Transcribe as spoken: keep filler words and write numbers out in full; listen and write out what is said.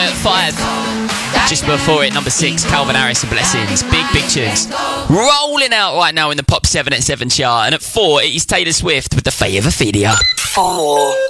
at five. Just before it, number six, Calvin Harris and Blessings. Big, big tunes. Rolling out right now in the Pop seven at seven chart. And at four, it is Taylor Swift with The Fate of Ophelia. Four.